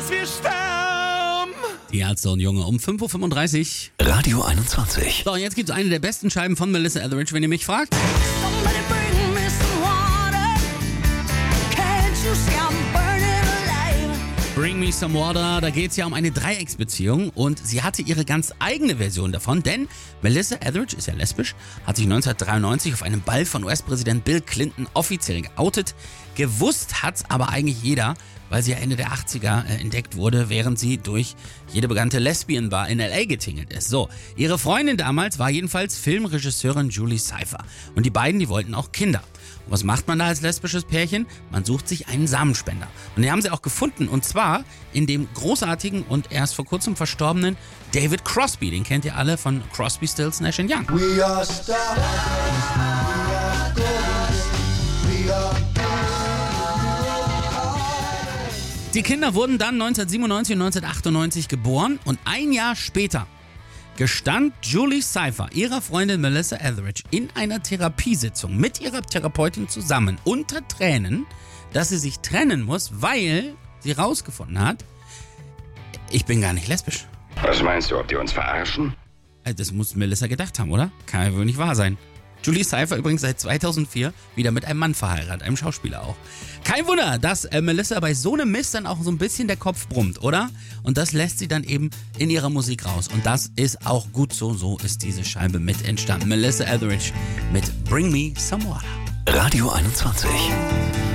bis wir sterben. Die Ärzte und Junge um 5.35 Uhr. Radio 21. So, und jetzt gibt's eine der besten Scheiben von Melissa Etheridge, wenn ihr mich fragt. Somebody bring me some water. Can't you see I'm burning alive? Bring Me Some Water, da geht's ja um eine Dreiecksbeziehung und sie hatte ihre ganz eigene Version davon, denn Melissa Etheridge ist ja lesbisch, hat sich 1993 auf einem Ball von US-Präsident Bill Clinton offiziell geoutet. Gewusst hat's aber eigentlich jeder, weil sie ja Ende der 80er entdeckt wurde, während sie durch jede bekannte Lesbian-Bar in L.A. getingelt ist. So, ihre Freundin damals war jedenfalls Filmregisseurin Julie Cypher und die beiden, die wollten auch Kinder. Und was macht man da als lesbisches Pärchen? Man sucht sich einen Samenspender. Und den haben sie auch gefunden. Und zwar in dem großartigen und erst vor kurzem verstorbenen David Crosby. Den kennt ihr alle von Crosby, Stills, Nash & Young. We are stars, we are golden, we are Die Kinder wurden dann 1997 und 1998 geboren. Und ein Jahr später gestand Julie Cypher ihrer Freundin Melissa Etheridge in einer Therapiesitzung mit ihrer Therapeutin zusammen unter Tränen, dass sie sich trennen muss, weil sie rausgefunden hat, ich bin gar nicht lesbisch. Was meinst du, ob die uns verarschen? Das muss Melissa gedacht haben, oder? Kann ja wohl nicht wahr sein. Julie Cypher übrigens seit 2004 wieder mit einem Mann verheiratet, einem Schauspieler auch. Kein Wunder, dass Melissa bei so einem Mist dann auch so ein bisschen der Kopf brummt, oder? Und das lässt sie dann eben in ihrer Musik raus. Und das ist auch gut so. So ist diese Scheibe mit entstanden. Melissa Etheridge mit Bring Me Some Water. Radio 21.